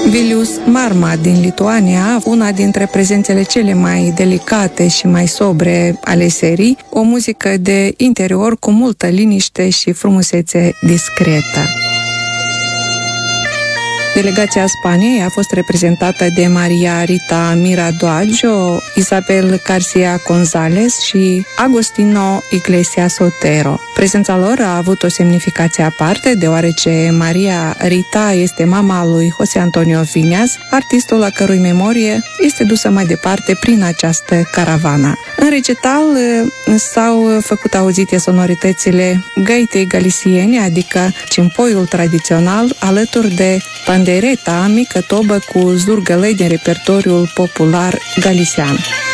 Vilius Marma din Lituania, una dintre prezențele cele mai delicate și mai sobre ale serii, o muzică de interior cu multă liniște și frumusețe discretă. Delegația Spaniei a fost reprezentată de Maria Rita Miradoaggio, Isabel Garcia González și Agostino Iglesias Otero. Prezența lor a avut o semnificație aparte, deoarece Maria Rita este mama lui José Antonio Viñas, artistul la cărui memorie este dusă mai departe prin această caravană. În recital s-au făcut auzite sonoritățile gaitei galiciene, adică cimpoiul tradițional, alături de pandereta, mică tobă cu zurgălăi din repertoriul popular galician.